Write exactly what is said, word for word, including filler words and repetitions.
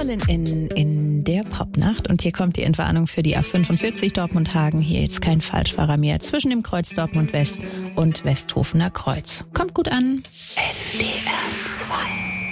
Marilyn in, in der Popnacht und hier kommt die Entwarnung für die A fünfundvierzig Dortmund-Hagen. Hier jetzt kein Falschfahrer mehr zwischen dem Kreuz Dortmund West und Westhofener Kreuz. Kommt gut an. S W R zwei